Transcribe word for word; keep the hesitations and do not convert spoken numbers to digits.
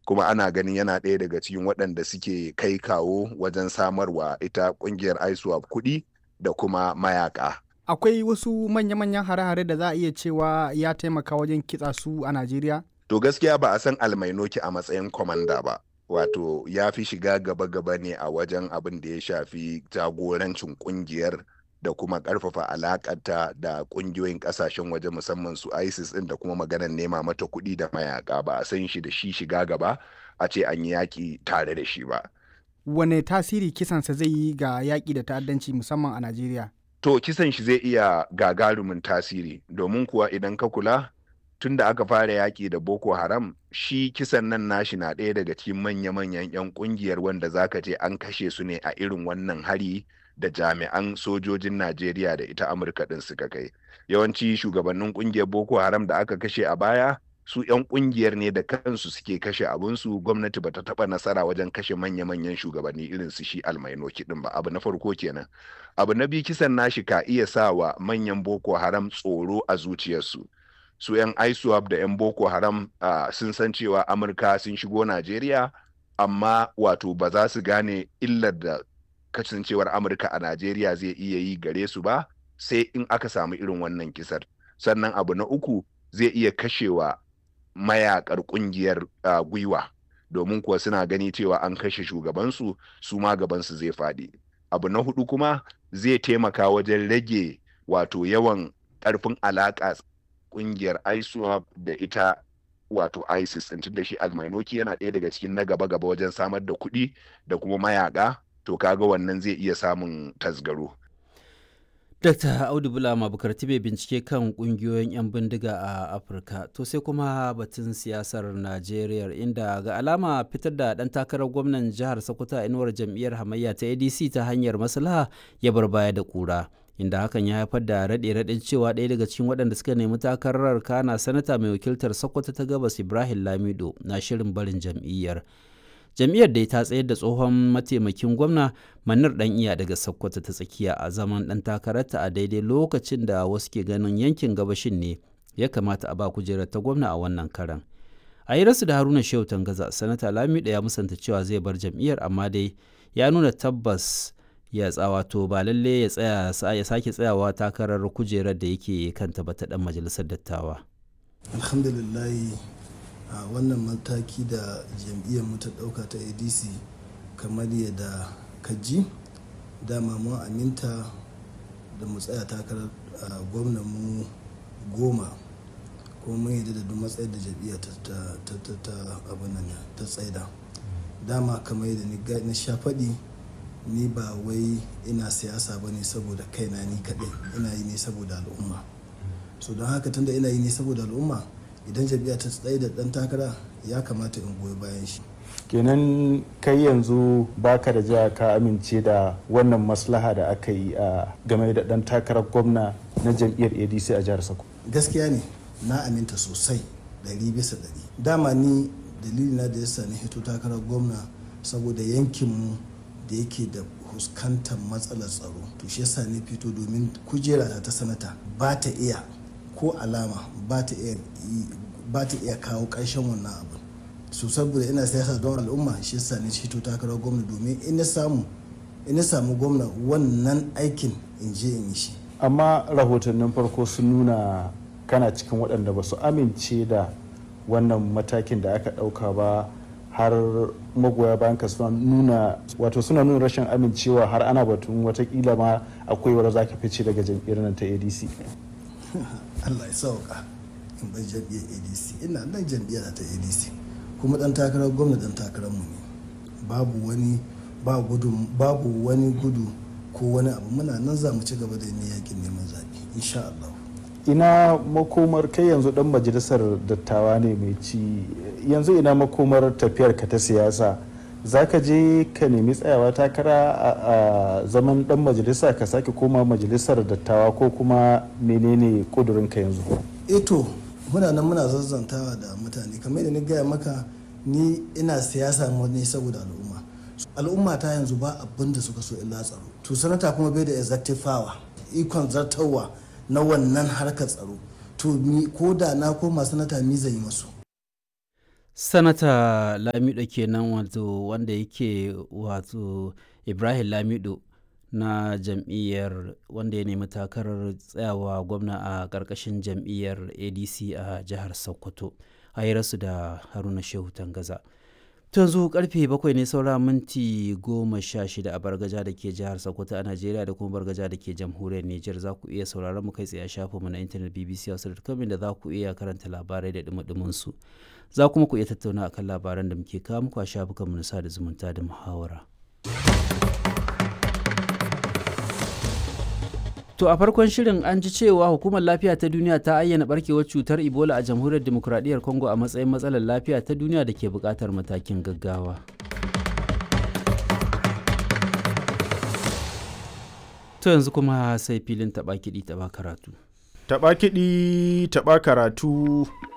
kuma ana ganin yana ɗaya daga cikin waɗanda suke kai kawo wajen samarwa ita ƙungiyar iswap kuɗi da kuma mayaka. Akwai wasu manya-manyan hare-hare da za a iya cewa ya taimaka wajen kitsa su a Najeriya? To gaskiya ba a san Almainoki a matsayin kwamanda ba. Wato ya fi shiga gaba-gaba ne a wajen abin da ya shafi jagorancin kungiyar da kuma karfafa alakanta da kungiyoyin kasashen waje musamman su ISIS din da kuma maganar nema mata kuɗi da mayaka. Ba a san shi da shi shiga gaba a ce an yi yaƙi tare da shi ba. Wane tasiri kisansa zai yi ga yaƙi da ta'addanci musamman a Najeriya? To kisan shi zai iya gagarumin tasiri domin kuwa idan ka kula tun da aka fara yaƙi da Boko Haram shi kisan nan nashi na ɗaya daga cikin manya-manyan 'yan ƙungiyar wanda zaka ce an kashe su ne a irin wannan hari da jami'an sojojin Najeriya da ita Amurka ɗin suka kai. Yawanci shugabannin ƙungiyar Boko Haram da aka kashe a baya su 'yan ƙungiyar ne da kansu suke kashe abinsu, gwamnati bata taɓa nasara wajen kashe manya-manyan shugabanni irin su shi Almainoki ɗin ba. Abu na farko kenan. Abu na biyu kisan nashi ka iya sa wa manyan Boko Haram tsoro a zuciyarsu. Su 'yan iswap da 'yan Boko Haram uh, sun san cewa Amurka sun shigo Najeriya, amma wato ba za su gane illar da kasancewar Amurka a Najeriya zai iya yi gare su ba sai in aka samu irin wannan kisar. Sannan abu na uku zai iya kashewa mayakar kungiyar uh, gwiwa, domin kuwa suna gani cewa an kashe shugabansu su ma gabansu zai faɗi. Abu na hudu kuma zai taimaka wajen rage wato yawan ƙarfin alaƙa kungiyar iswap da ita wato ISIS din, tunda shi Almainoki yana ɗaya daga cikin na gaba-gaba wajen samar da kuɗi da kuma mayaka, to kaga wannan zai iya samun tasgaro. Dakta Audu Bulama Bukarti bai bincike kan kungiyoyin 'yan bindiga a Afirka. To sai kuma batun siyasar Najeriya, inda ga alama fitar da ɗan takarar gwamnan jihar Sokoto a inuwar jam'iyyar hamayya ta A D C ta hanyar maslaha ya bar baya da ƙura, inda hakan ya haifar da raɗe-raɗin cewa ɗaya daga cikin waɗanda suka nemi takarar kana sanata mai wakiltar Sokoto ta Gabas Ibrahim Lamido na shirin barin jam'iyyar. Jam'iyyar dai ta tsayar da tsohon mataimakin gwamna Manir Dan Iya daga Sokoto ta tsakiya a zaman ɗan takararta a daidai lokacin da wasu ke ganin yankin gabashin ne ya kamata a ba kujerar ta gwamna a wannan karan. A yi rasu da Haruna Shehu Tangaza, sanata Lamido ya musanta cewa zai bar jam'iyyar, amma dai ya nuna tabbas ya tsawato ba lalle ya tsaya ya sake tsayawa takarar kujerar da yake kanta ba ta dan majalisar dattawa. Alhamdulillah a wannan mataki da jam'iyyar mu ta dauka ta A D C kamar yadda kaji dama mun aminta da mu tsaya takarar gwamnan mu goma, kuma mun yadda da duk matsayar da jam'iyyar ta ta ta ta abin nan ta tsaida. Dama kamar yadda ni sha faɗi, ni ba wai ina siyasa ba ne saboda kaina ni kaɗai, ina yi ne saboda al'umma. So don haka tunda ina yi ne saboda al'umma, idan jam'iyya ta tsaye da ɗan takara ya kamata in goyi bayan shi. Kenan kai yanzu baka da jiha ka amince da wannan maslaha da aka yi a game da ɗan takarar gwamna na jam'iyyar A D C a jihar Sokoto? Gaskiya ne, na aminta sosai ɗari bisa ɗari. Dama ni dalilina da yasa ni hito takarar gwamna saboda yankinmu da yake da fuskantar matsalar tsaro, to shi yasa ne fito domin kujera ta sanata ba ta iya ko alama ba ta iya ba ta iya kawo ƙarshen wannan abu. So saboda ina siyasa don al'umma, shi yasa ne fito takarar gwamna domin in na samu in na samu gwamna wannan aikin in je in yi shi. Amma rahotannin farko sun nuna kana cikin waɗanda ba su amince da wannan matakin da aka ɗauka ba, har magoya bayan ka suna nuna wato suna nuna rashin amincewa, har ana batun watakila ma akwai wadda za ka fice daga jam'iyyar nan ta A D C. Allah ya sauka in bai jam'iyyar A D C, ina nan jam'iyyar ta A D C kuma dan takarar gwamna dan takarar mu ne, babu wani ba gudu babu wani gudu ko wani abu, muna nan za mu ci gaba da yin yakin neman zaɓe insha Allah. Ina makomar kai yanzu dan majalisar dattawa ne mai ci, yanzu ina makomar tafiyar ka ta siyasa, za ka je ka nemi tsayawa takara a zaman dan majalisa ka sake koma majalisar dattawa, ko kuma menene kudurin ka yanzu? Eto muna nan muna zazzantawa da mutane, kamar yadda ni gaya maka, ni ina siyasa ne saboda al'umma. Al'umma ta yanzu ba abin da suka so illa tsaro, to sanata kuma bai da executive power, ikon zartarwa na wannan harkar tsaro, to ko da na koma sanata mi zai masu. Sanata Lamido kenan wato wanda yake wato Ibrahim Lamido na jam'iyyar wanda ya nemi takarar tsayawa gwamna a ƙarƙashin jam'iyyar A D C a jihar Sokoto a hirarsu da Haruna Shehu Tangaza. Yanzu karfe bakwai ne saura minti goma sha shida a Bargaja da ke jihar Sokoto a Najeriya da kuma Bargaja da ke jamhuriyar Nijar. Za ku iya sauraron mu kai tsaye a shafinmu na intanet b b c hausa dot com da za ku iya karanta labarai da dumudumin su. Za kuma ku iya tattauna akan labaran da muke kawo muku a shafukanmu na sada zumunta da muhawara. To a farkon shirin an ji cewa Hukumar Lafiya ta Duniya ta ayyana barkewar cutar Ebola a Jamhuriyar Dimokuraɗiyyar Congo a matsayin matsalar lafiya ta duniya da ke buƙatar matakin gaggawa. To yanzu kuma sai filin taɓa kiɗi taɓa karatu. Taɓa kiɗi taɓa karatu.